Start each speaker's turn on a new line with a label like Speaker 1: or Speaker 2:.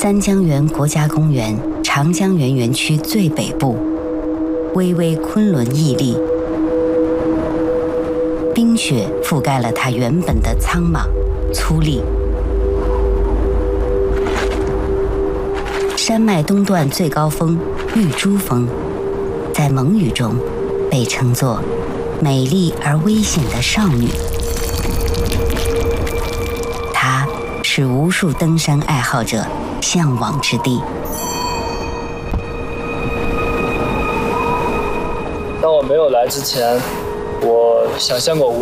Speaker 1: 三江源国家公园长江源园区最北部，巍巍昆仑屹立，冰雪覆盖了它原本的苍莽粗粝。山脉东段最高峰玉珠峰，在蒙语中被称作美丽而危险的少女。它是无数登山爱好者向往之地。
Speaker 2: 当我没有来之前，我想象过